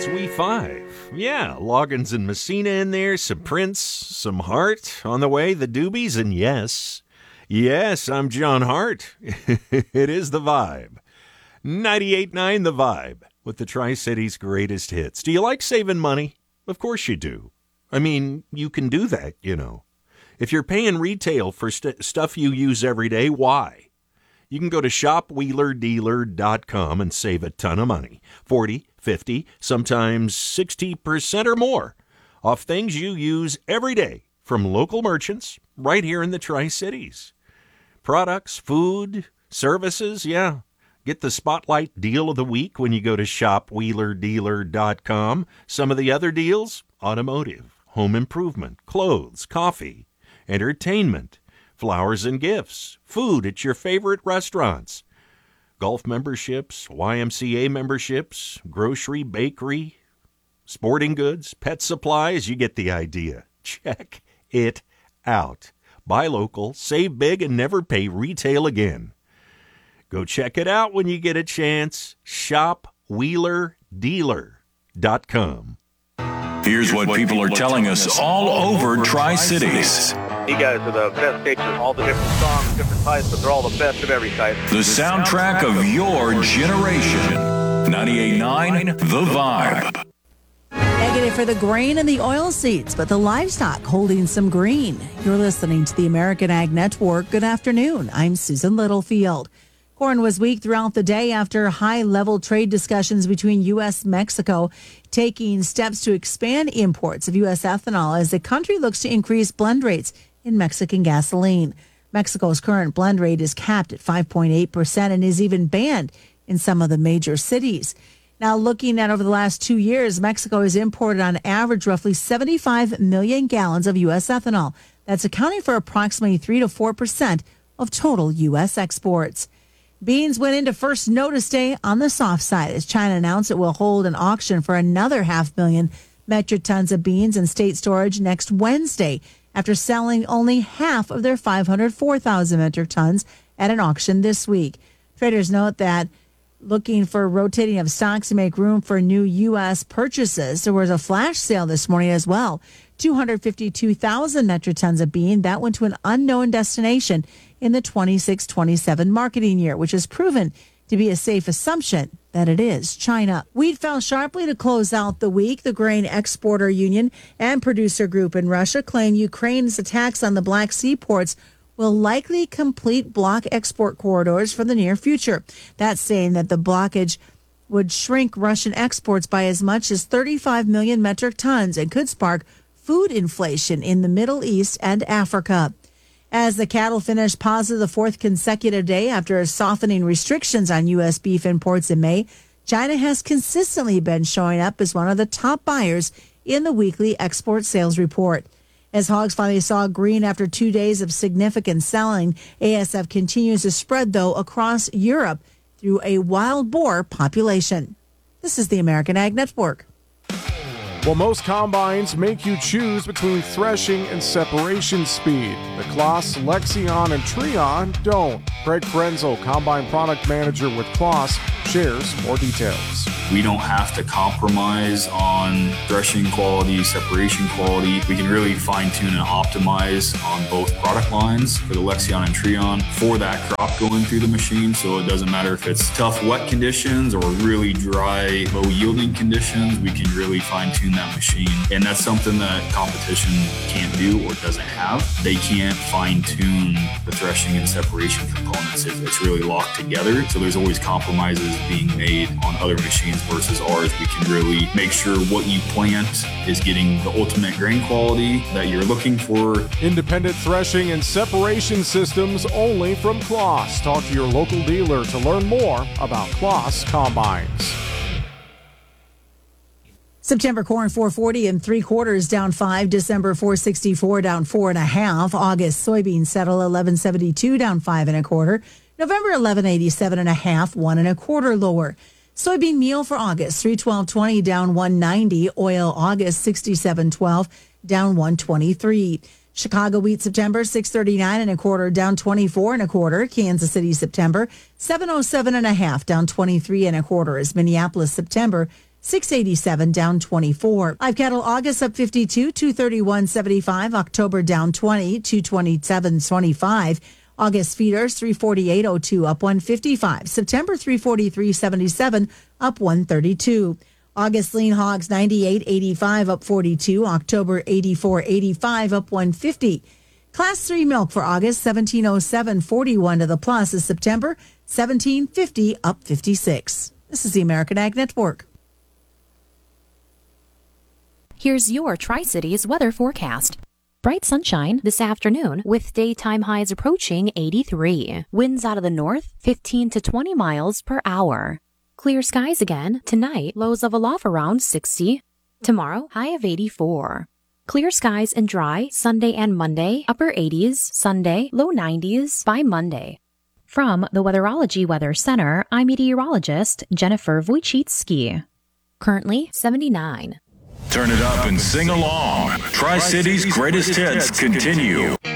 It's We 5. Yeah, Loggins and Messina in there, some Prince, some Hart on the way, the Doobies, and yes, I'm John Hart. It is The Vibe. 98.9 The Vibe with the Tri-Cities greatest hits. Do you like saving money? Of course you do. I mean, you can do that, you know. If you're paying retail for stuff you use every day, why? You can go to shopwheelerdealer.com and save a ton of money. 40, 50, sometimes 60% or more off things you use every day from local merchants right here in the Tri-Cities. Products, food, services, yeah. Get the Spotlight Deal of the Week when you go to shopwheelerdealer.com. Some of the other deals, automotive, home improvement, clothes, coffee, entertainment, flowers and gifts, food at your favorite restaurants, golf memberships, YMCA memberships, grocery, bakery, sporting goods, pet supplies. You get the idea. Check it out. Buy local, save big, and never pay retail again. Go check it out when you get a chance. Shopwheelerdealer.com. Here's what people are telling us all over Tri-Cities. You guys are the best stations, all the different songs, different types, but they're all the best of every type. The soundtrack of your generation. 98.9 The Vibe. Negative for the grain and the oil seeds, but the livestock holding some green. You're listening to the American Ag Network. Good afternoon. I'm Susan Littlefield. Corn was weak throughout the day after high-level trade discussions between U.S. and Mexico taking steps to expand imports of U.S. ethanol as the country looks to increase blend rates in Mexican gasoline. Mexico's current blend rate is capped at 5.8% and is even banned in some of the major cities. Now, looking at over the last 2 years, Mexico has imported on average roughly 75 million gallons of U.S. ethanol. That's accounting for approximately 3 to 4% of total U.S. exports. Beans went into first notice day on the soft side as China announced it will hold an auction for another 500,000 metric tons of beans in state storage next Wednesday after selling only half of their 504,000 metric tons at an auction this week. Traders note that looking for rotating of stocks to make room for new U.S. purchases. There was a flash sale this morning as well. 252,000 metric tons of bean that went to an unknown destination in the 26-27 marketing year, which has proven to be a safe assumption that it is China. Wheat fell sharply to close out the week. The Grain Exporter Union and producer group in Russia claim Ukraine's attacks on the Black Sea ports will likely complete bloc export corridors for the near future. That's saying that the blockage would shrink Russian exports by as much as 35 million metric tons and could spark food inflation in the Middle East and Africa. As the cattle finished positive the fourth consecutive day after softening restrictions on U.S. beef imports in May, China has consistently been showing up as one of the top buyers in the weekly export sales report. As hogs finally saw green after 2 days of significant selling, ASF continues to spread, though, across Europe through a wild boar population. This is the American Ag Network. Well, most combines make you choose between threshing and separation speed. The Claas, Lexion, and Trion don't. Craig Krenzel, Combine Product Manager with Claas, shares more details. We don't have to compromise on threshing quality, separation quality. We can really fine-tune and optimize on both product lines for the Lexion and Trion for that crop going through the machine. So it doesn't matter if it's tough, wet conditions or really dry, low-yielding conditions, we can really fine-tune that machine. And that's something that competition can't do or doesn't have. They can't fine-tune the threshing and separation components. It's really locked together. So there's always compromises being made on other machines versus ours. We can really make sure what you plant is getting the ultimate grain quality that you're looking for. Independent threshing and separation systems only from Claas. Talk to your local dealer to learn more about Claas combines. September corn 440 and 3/4 down 5. December 464 down 4.5. August soybeans settle 1172 down 5 1/4. November 1187 1/2, 1 1/4 lower. Soybean meal for August 312.20 down 190. Oil August 67.12 down 123. Chicago wheat September 639 1/4 down 24 1/4. Kansas City September 707 1/2 down 23 1/4. As Minneapolis September 687 down 24. Live cattle August up 52, 231.75. October down 20, 227.25. August feeders 348.02 up 155. September 343.77 up 132. August lean hogs 98.85 up 42. October 84.85 up 150. Class 3 milk for August 1707.41 to the plus is September 1750 up 56. This is the American Ag Network. Here's your Tri-Cities weather forecast. Bright sunshine this afternoon with daytime highs approaching 83. Winds out of the north 15 to 20 miles per hour. Clear skies again tonight, lows of aloft around 60. Tomorrow, high of 84. Clear skies and dry Sunday and Monday, upper 80s. Sunday, low 90s by Monday. From the Weatherology Weather Center, I'm meteorologist Jennifer Wojcicki. Currently 79. Turn it up and sing along. Tri-Cities' greatest hits continue.